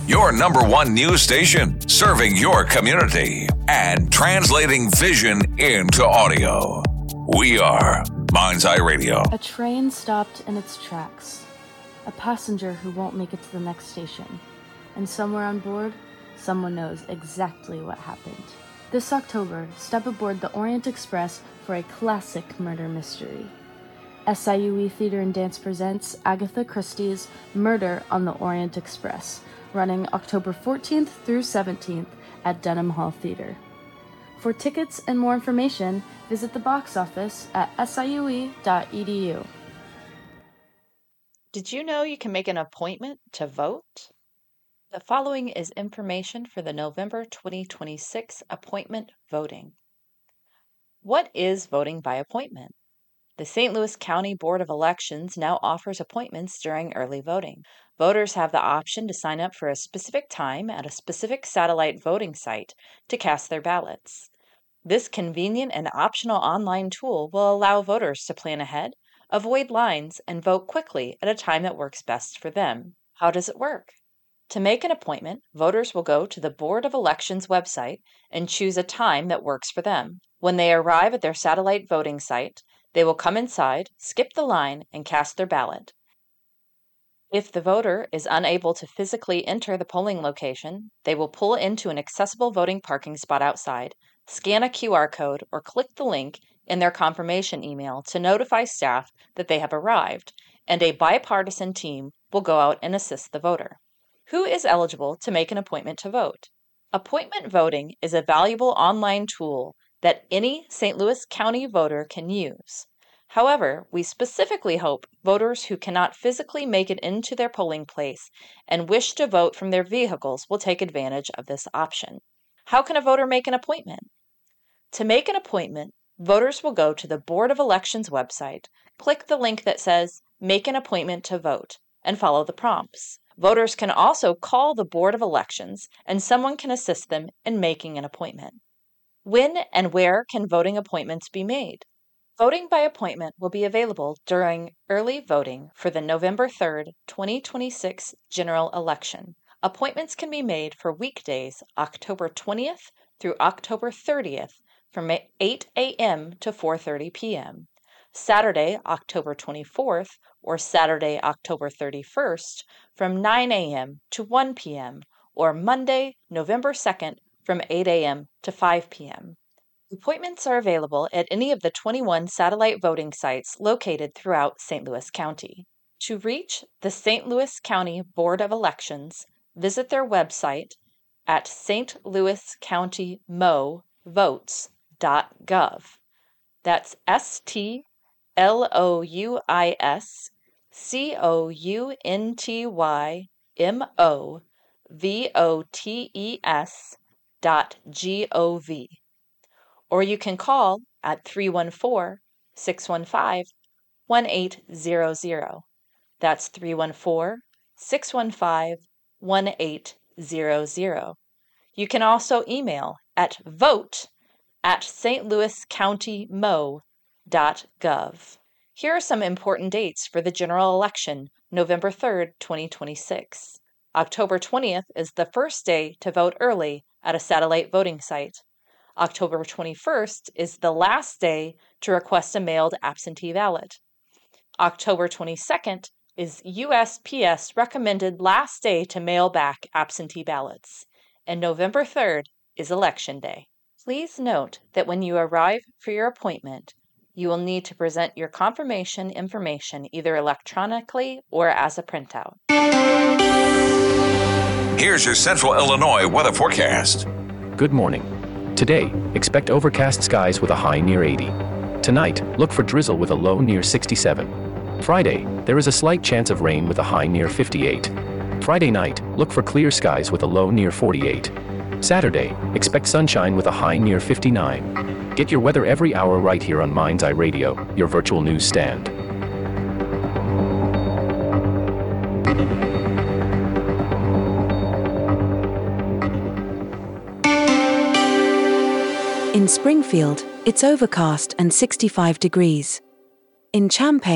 your number one news station, serving your community and translating vision into audio. We are Mind's Eye Radio. A train stopped in its tracks. A passenger who won't make it to the next station. And somewhere on board, someone knows exactly what happened. This October, step aboard the Orient Express for a classic murder mystery. SIUE Theater and Dance presents Agatha Christie's Murder on the Orient Express, running October 14th through 17th at Denham Hall Theater. For tickets and more information, visit the box office at siue.edu. Did you know you can make an appointment to vote? The following is information for the November 2026 appointment voting. What is voting by appointment? The St. Louis County Board of Elections now offers appointments during early voting. Voters have the option to sign up for a specific time at a specific satellite voting site to cast their ballots. This convenient and optional online tool will allow voters to plan ahead, avoid lines, and vote quickly at a time that works best for them. How does it work? To make an appointment, voters will go to the Board of Elections website and choose a time that works for them. When they arrive at their satellite voting site, they will come inside, skip the line, and cast their ballot. If the voter is unable to physically enter the polling location, they will pull into an accessible voting parking spot outside, scan a QR code, or click the link in their confirmation email to notify staff that they have arrived, and a bipartisan team will go out and assist the voter. Who is eligible to make an appointment to vote? Appointment voting is a valuable online tool that any St. Louis County voter can use. However, we specifically hope voters who cannot physically make it into their polling place and wish to vote from their vehicles will take advantage of this option. How can a voter make an appointment? To make an appointment, voters will go to the Board of Elections website, click the link that says Make an Appointment to Vote, and follow the prompts. Voters can also call the Board of Elections, and someone can assist them in making an appointment. When and where can voting appointments be made? Voting by appointment will be available during early voting for the November 3rd, 2026 general election. Appointments can be made for weekdays October 20th through October 30th from 8 a.m. to 4:30 p.m. Saturday, October 24th, or Saturday, October 31st, from 9 a.m. to 1 p.m., or Monday, November 2nd, from 8 a.m. to 5 p.m. Appointments are available at any of the 21 satellite voting sites located throughout St. Louis County. To reach the St. Louis County Board of Elections, visit their website at stlouiscountymovotes.gov. That's stlouiscountymovotes.gov. Or you can call at 314-615-1800. That's 314-615-1800. You can also email at vote@stlouiscountymo.gov. Here are some important dates for the general election, November 3rd, 2026. October 20th is the first day to vote early at a satellite voting site. October 21st is the last day to request a mailed absentee ballot. October 22nd is USPS recommended last day to mail back absentee ballots. And November 3rd is Election Day. Please note that when you arrive for your appointment, you will need to present your confirmation information either electronically or as a printout. Here's your Central Illinois weather forecast. Good morning. Today, expect overcast skies with a high near 80. Tonight, look for drizzle with a low near 67. Friday, there is a slight chance of rain with a high near 58. Friday night, look for clear skies with a low near 48. Saturday, expect sunshine with a high near 59. Get your weather every hour right here on Mind's Eye Radio, your virtual news stand. In Springfield, it's overcast and 65 degrees. In Champaign,